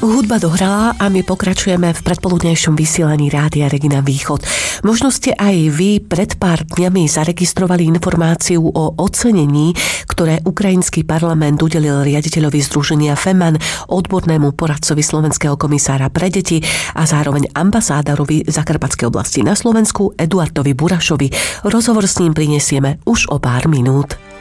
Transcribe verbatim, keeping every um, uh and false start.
Hudba dohrala a my pokračujeme v predpoludnejšom vysielaní Rádia Regina Východ. Možno ste aj vy pred pár dňami zaregistrovali informáciu o ocenení, ktoré ukrajinský parlament udelil riaditeľovi združenia FEMAN, odbornému poradcovi slovenského komisára pre deti a zároveň ambasádorovi Zakarpatskej oblasti na Slovensku Eduardovi Burašovi. Rozhovor s ním prinesieme už o pár minút.